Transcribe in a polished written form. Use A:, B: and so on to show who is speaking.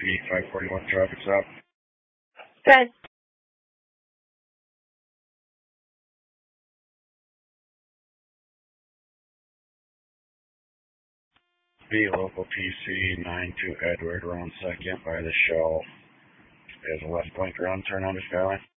A: P 541 traffic stop.
B: Good.
A: B local PC 92 Edward, around second by the Shell. There's a left blinker on, turn on the Skyline.